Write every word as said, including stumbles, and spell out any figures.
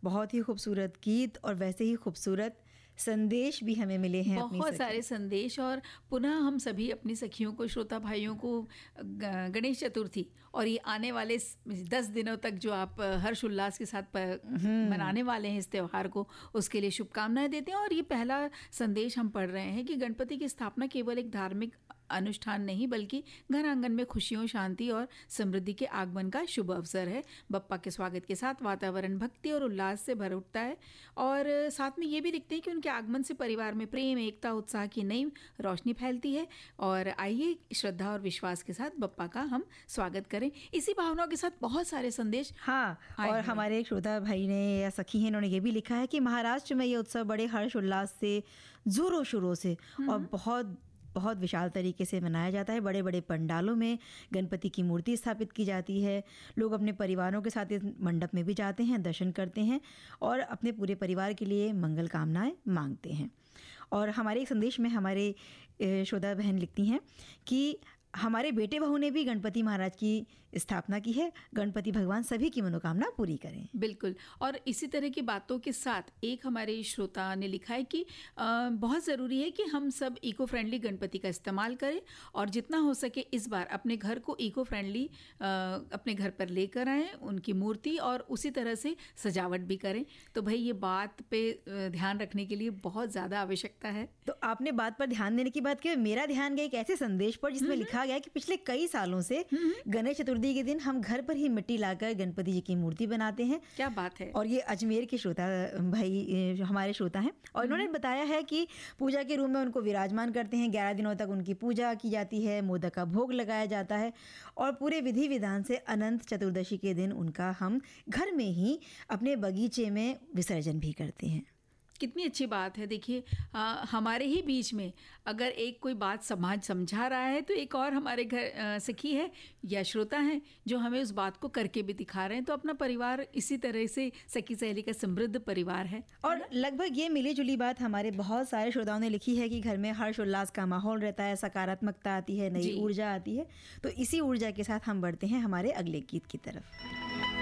बहुत ही खूबसूरत गीत और वैसे ही खूबसूरत संदेश भी हमें मिले हैं, बहुत सारे संदेश। और पुनः हम सभी अपनी सखियों को, श्रोता भाइयों को गणेश चतुर्थी और ये आने वाले दस दिनों तक जो आप हर्षोल्लास के साथ मनाने वाले हैं इस त्यौहार को, उसके लिए शुभकामनाएं देते हैं। और ये पहला संदेश हम पढ़ रहे हैं कि गणपति की स्थापना केवल एक धार्मिक अनुष्ठान नहीं बल्कि घर आंगन में खुशियों, शांति और समृद्धि के आगमन का शुभ अवसर है। बप्पा के स्वागत के साथ वातावरण भक्ति और उल्लास से भर उठता है और साथ में ये भी दिखते हैं कि उनके आगमन से परिवार में प्रेम, एकता, उत्साह की नई रोशनी फैलती है। और आइए श्रद्धा और विश्वास के साथ बप्पा का हम स्वागत करें, इसी भावनाओं के साथ बहुत सारे संदेश। हाँ, और हमारे एक श्रोता भाई ने या सखी हैं, उन्होंने ये भी लिखा है कि महाराष्ट्र में ये उत्सव बड़े हर्ष उल्लास से, जोरों शोरों से और बहुत बहुत विशाल तरीके से मनाया जाता है। बड़े बड़े पंडालों में गणपति की मूर्ति स्थापित की जाती है। लोग अपने परिवारों के साथ इस मंडप में भी जाते हैं, दर्शन करते हैं और अपने पूरे परिवार के लिए मंगल कामनाएं मांगते हैं। और हमारे एक संदेश में हमारे श्रोता बहन लिखती हैं कि हमारे बेटे बहू ने भी गणपति महाराज की स्थापना की है। गणपति भगवान सभी की मनोकामना पूरी करें। बिल्कुल। और इसी तरह की बातों के साथ एक हमारे श्रोता ने लिखा है कि आ, बहुत ज़रूरी है कि हम सब इको फ्रेंडली गणपति का इस्तेमाल करें और जितना हो सके इस बार अपने घर को इको फ्रेंडली अपने घर पर लेकर आएँ, उनकी मूर्ति और उसी तरह से सजावट भी करें। तो भाई ये बात पे ध्यान रखने के लिए बहुत ज़्यादा आवश्यकता है। तो आपने बात पर ध्यान देने की बात की, मेरा ध्यान गया एक ऐसे संदेश पर जिसमें लिखा गया कि पिछले कई सालों से गणेश चतुर्थी के दिन हम घर पर ही मिट्टी लाकर गणपति जी की मूर्ति बनाते हैं। क्या बात है। और ये अजमेर के श्रोता भाई हमारे श्रोता हैं और इन्होंने बताया है कि पूजा के रूम में उनको विराजमान करते हैं। ग्यारह दिनों तक उनकी पूजा की जाती है, मोदक का भोग लगाया जाता है और पूरे विधि विधान से अनंत चतुर्दशी के दिन उनका हम घर में ही अपने बगीचे में विसर्जन भी करते हैं। कितनी अच्छी बात है। देखिए हमारे ही बीच में अगर एक कोई बात समाज समझा रहा है तो एक और हमारे घर सखी है या श्रोता हैं जो हमें उस बात को करके भी दिखा रहे हैं। तो अपना परिवार इसी तरह से सखी सहेली का समृद्ध परिवार है। और लगभग ये मिली जुली बात हमारे बहुत सारे श्रोताओं ने लिखी है कि घर में हर्ष उल्लास का माहौल रहता है, सकारात्मकता आती है, नई ऊर्जा आती है। तो इसी ऊर्जा के साथ हम बढ़ते हैं हमारे अगले गीत की तरफ।